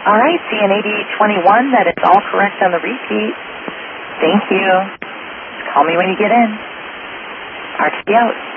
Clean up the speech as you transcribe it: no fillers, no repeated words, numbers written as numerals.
All right, CNAD 21, that is all correct on the repeat. Thank you. Call me when you get in. RTD out.